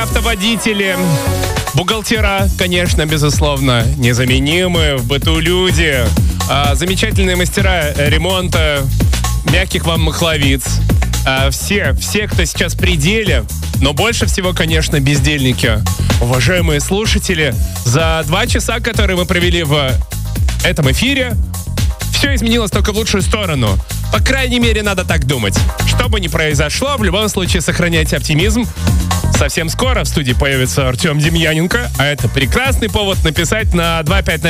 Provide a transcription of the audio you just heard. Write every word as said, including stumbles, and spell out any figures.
Автоводители, бухгалтера, конечно, безусловно, незаменимые в быту люди, а, замечательные мастера ремонта мягких вам махловиц. А, все, все, кто сейчас при деле, но больше всего, конечно, бездельники. Уважаемые слушатели, за два часа, которые мы провели в этом эфире, все изменилось только в лучшую сторону. По крайней мере, надо так думать. Что бы ни произошло, в любом случае сохраняйте оптимизм. Совсем скоро в студии появится Артем Демьяненко, а это прекрасный повод написать на два пять